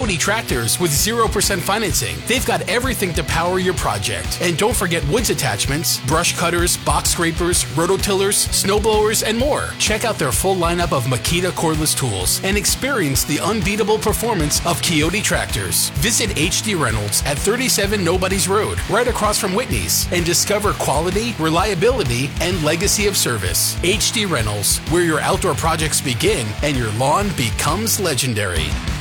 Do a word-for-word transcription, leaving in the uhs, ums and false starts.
Coyote Tractors with zero percent financing. They've got everything to power your project. And don't forget woods attachments, brush cutters, box scrapers, rototillers, snowblowers, and more. Check out their full lineup of Makita cordless tools and experience the unbeatable performance of Coyote Tractors. Visit H D Reynolds at thirty-seven Nobody's Road, right across from Whitney's, and discover quality, reliability, and legacy of service. H D Reynolds, where your outdoor projects begin and your lawn becomes legendary.